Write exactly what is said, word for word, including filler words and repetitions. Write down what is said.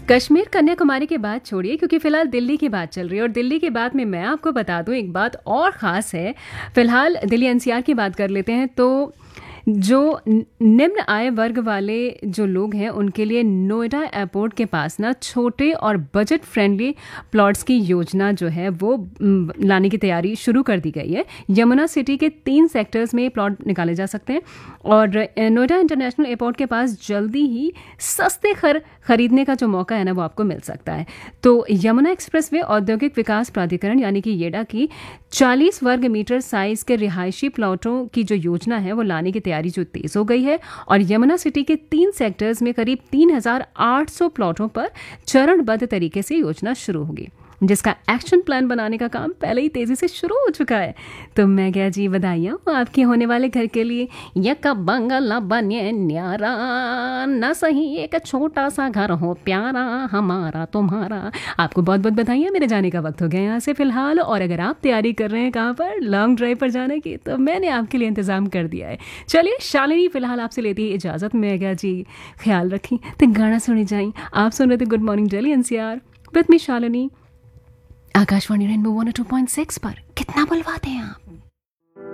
कश्मीर कन्याकुमारी की बात छोड़िए, क्योंकि फ़िलहाल दिल्ली की बात चल रही है और दिल्ली की बात में मैं आपको बता दूं एक बात और ख़ास है। फ़िलहाल दिल्ली एन सी आर की बात कर लेते हैं तो जो न- निम्न आय वर्ग वाले जो लोग हैं उनके लिए नोएडा एयरपोर्ट के पास ना छोटे और बजट फ्रेंडली प्लॉट्स की योजना जो है वो म, लाने की तैयारी शुरू कर दी गई है। यमुना सिटी के तीन सेक्टर्स में प्लॉट निकाले जा सकते हैं और अ, नोएडा इंटरनेशनल एयरपोर्ट के पास जल्दी ही सस्ते खर खरीदने का जो मौका है ना वो आपको मिल सकता है। तो यमुना एक्सप्रेसवे औद्योगिक विकास प्राधिकरण यानी कि येडा की चालीस वर्ग मीटर साइज के रिहायशी प्लॉटों की जो योजना है वो लाने की तैयारी जो तेज हो गई है और यमुना सिटी के तीन सेक्टर्स में करीब तीन हजार आठ सौ प्लॉटों पर चरणबद्ध तरीके से योजना शुरू होगी, जिसका एक्शन प्लान बनाने का काम पहले ही तेजी से शुरू हो चुका है। तो मैं क्या जी बधाइयाँ आपके होने वाले घर के लिए। यक बंगला बने न्यारा ना सही एक छोटा सा घर हो प्यारा हमारा तुम्हारा। आपको बहुत बहुत बधाइयाँ। मेरे जाने का वक्त हो गया यहाँ से फिलहाल, और अगर आप तैयारी कर रहे हैं कहाँ पर लॉन्ग ड्राइव पर जाने की तो मैंने आपके लिए इंतज़ाम कर दिया है। चलिए शालिनी फिलहाल आपसे लेती है इजाज़त। मैं क्या जी ख्याल रखी तो गाना सुनी जाई। आप सुन रहे थे good morning Delhi N C R with me Shalini, Akashvani rainbow one O two point six पर। कितना बुलवाते हैं आप।